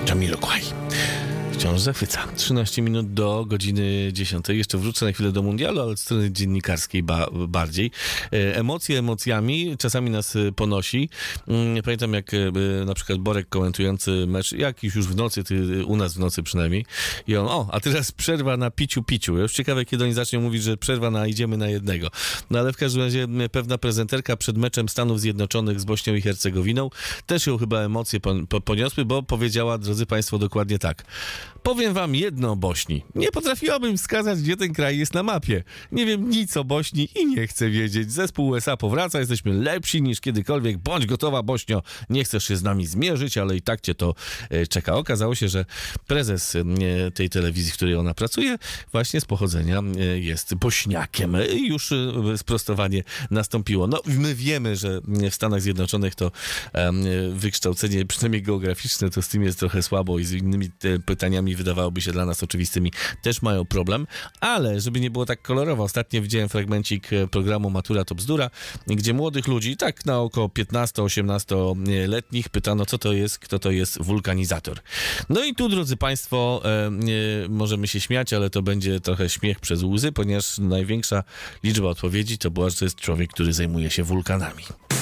Jamiroquai. Wciąż zachwyca. 13 minut do godziny 10. Jeszcze wrócę na chwilę do mundialu, ale od strony dziennikarskiej bardziej. Emocje emocjami. Czasami nas ponosi. Pamiętam jak na przykład Borek komentujący mecz, jakiś już w nocy, u nas w nocy przynajmniej. I on, a teraz przerwa na piciu. Ja już ciekawe, kiedy oni zaczną mówić, że przerwa na idziemy na jednego. No ale w każdym razie pewna prezenterka przed meczem Stanów Zjednoczonych z Bośnią i Hercegowiną też ją chyba emocje poniosły, bo powiedziała, drodzy Państwo, dokładnie tak. Powiem wam jedno o Bośni. Nie potrafiłabym wskazać, gdzie ten kraj jest na mapie. Nie wiem nic o Bośni i nie chcę wiedzieć. Zespół USA powraca, jesteśmy lepsi niż kiedykolwiek. Bądź gotowa, Bośnio. Nie chcesz się z nami zmierzyć, ale i tak cię to czeka. Okazało się, że prezes tej telewizji, w której ona pracuje, właśnie z pochodzenia jest Bośniakiem. I już sprostowanie nastąpiło. No, my wiemy, że w Stanach Zjednoczonych to wykształcenie, przynajmniej geograficzne, to z tym jest trochę słabo i z innymi pytaniami wydawałoby się dla nas oczywistymi, też mają problem, ale żeby nie było tak kolorowo, ostatnio widziałem fragmencik programu Matura to bzdura, gdzie młodych ludzi, tak na około 15-18-letnich pytano, co to jest, kto to jest wulkanizator. No i tu, drodzy Państwo, możemy się śmiać, ale to będzie trochę śmiech przez łzy, ponieważ największa liczba odpowiedzi to była, że to jest człowiek, który zajmuje się wulkanami.